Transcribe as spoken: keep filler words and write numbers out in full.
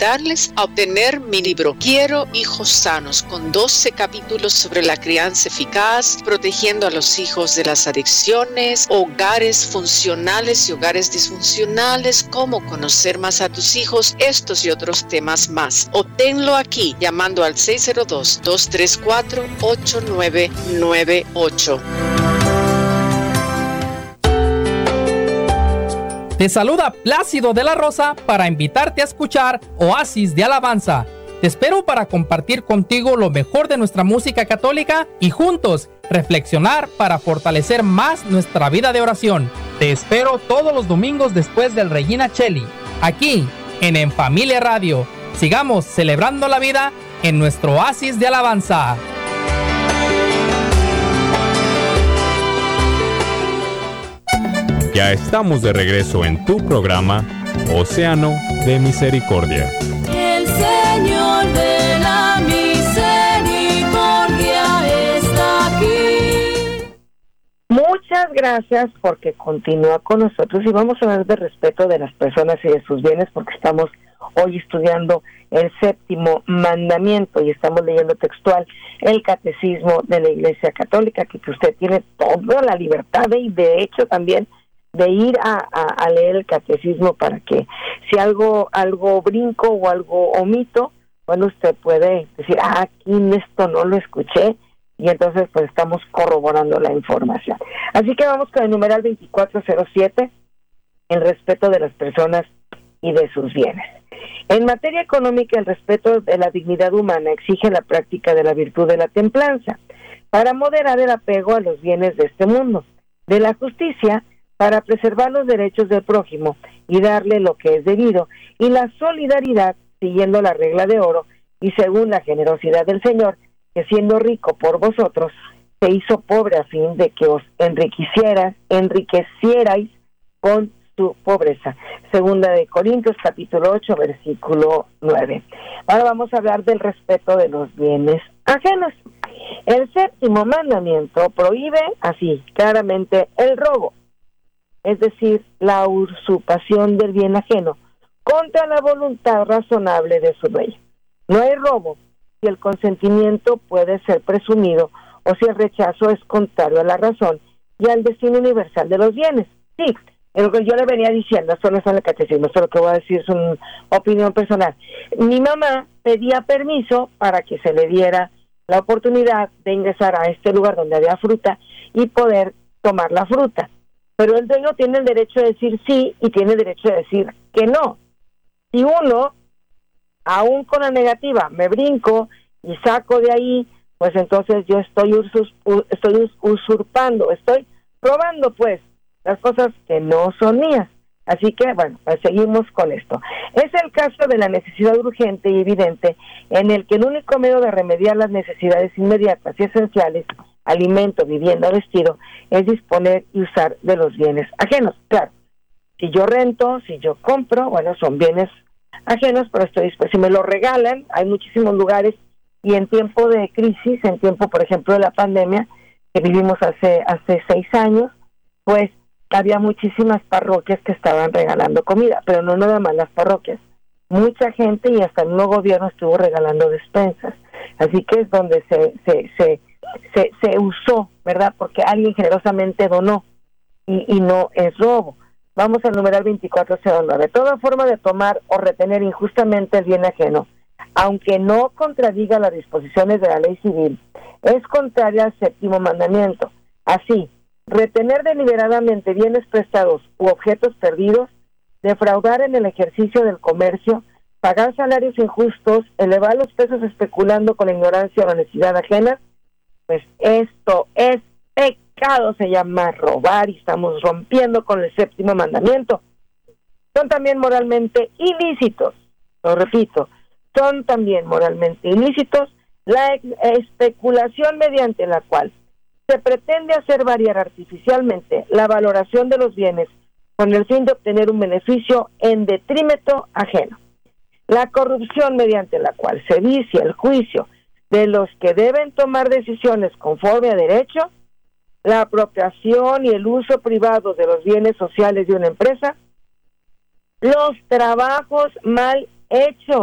invitarles a obtener mi libro Quiero hijos sanos, con doce capítulos sobre la crianza eficaz, protegiendo a los hijos de las adicciones, hogares funcionales y hogares disfuncionales, cómo conocer más a tus hijos, estos y otros temas más. Obténlo aquí llamando al seis cero dos, dos tres cuatro, ocho nueve nueve ocho. Te saluda Plácido de la Rosa para invitarte a escuchar Oasis de Alabanza. Te espero para compartir contigo lo mejor de nuestra música católica y juntos reflexionar para fortalecer más nuestra vida de oración. Te espero todos los domingos después del Regina Cheli, aquí en En Familia Radio. Sigamos celebrando la vida en nuestro Oasis de Alabanza. Ya estamos de regreso en tu programa Océano de Misericordia. El Señor de la misericordia está aquí. Muchas gracias porque continúa con nosotros y vamos a hablar de respeto de las personas y de sus bienes, porque estamos hoy estudiando el séptimo mandamiento y estamos leyendo textual el catecismo de la Iglesia Católica, que, que usted tiene toda la libertad y de hecho también de ir a, a, a leer el catecismo para que si algo algo brinco o algo omito, bueno, usted puede decir, ah, aquí esto no lo escuché, y entonces pues estamos corroborando la información. Así que vamos con el numeral veinticuatro cero siete, el respeto de las personas y de sus bienes. En materia económica, el respeto de la dignidad humana exige la práctica de la virtud de la templanza, para moderar el apego a los bienes de este mundo, de la justicia, para preservar los derechos del prójimo y darle lo que es debido, y la solidaridad, siguiendo la regla de oro y según la generosidad del Señor, que siendo rico por vosotros, se hizo pobre a fin de que os enriquecieras, enriquecierais con su pobreza. Segunda de Corintios, capítulo ocho, versículo nueve. Ahora vamos a hablar del respeto de los bienes ajenos. El séptimo mandamiento prohíbe así claramente el robo, es decir, la usurpación del bien ajeno, contra la voluntad razonable de su dueño. No hay robo si el consentimiento puede ser presumido o si el rechazo es contrario a la razón y al destino universal de los bienes. Sí, lo que yo le venía diciendo, esto no está en el catecismo, esto lo que voy a decir es una opinión personal. Mi mamá pedía permiso para que se le diera la oportunidad de ingresar a este lugar donde había fruta y poder tomar la fruta. Pero el dueño tiene el derecho de decir sí y tiene el derecho de decir que no. Si uno, aún con la negativa, me brinco y saco de ahí, pues entonces yo estoy, usus, estoy usurpando, estoy robando pues las cosas que no son mías. Así que, bueno, pues seguimos con esto. Es el caso de la necesidad urgente y evidente en el que el único medio de remediar las necesidades inmediatas y esenciales, alimento, vivienda, vestido, es disponer y usar de los bienes ajenos. Claro, si yo rento, si yo compro, bueno, son bienes ajenos, pero estoy dispuesto. Si me lo regalan, hay muchísimos lugares, y en tiempo de crisis, en tiempo, por ejemplo, de la pandemia, que vivimos hace, hace seis años, pues había muchísimas parroquias que estaban regalando comida, pero no nada más las parroquias. Mucha gente y hasta el nuevo gobierno estuvo regalando despensas. Así que es donde se se se se, se usó, ¿verdad? Porque alguien generosamente donó y, y no es robo. Vamos al numeral veinticuatro cero nueve. Toda forma de tomar o retener injustamente el bien ajeno, aunque no contradiga las disposiciones de la ley civil, es contraria al séptimo mandamiento. Así, retener deliberadamente bienes prestados u objetos perdidos, defraudar en el ejercicio del comercio, pagar salarios injustos, elevar los precios especulando con la ignorancia o la necesidad ajena, pues esto es pecado, se llama robar y estamos rompiendo con el séptimo mandamiento. Son también moralmente ilícitos, lo repito, son también moralmente ilícitos la especulación mediante la cual se pretende hacer variar artificialmente la valoración de los bienes con el fin de obtener un beneficio en detrimento ajeno. La corrupción mediante la cual se vicia el juicio de los que deben tomar decisiones conforme a derecho, la apropiación y el uso privado de los bienes sociales de una empresa, los trabajos mal hechos,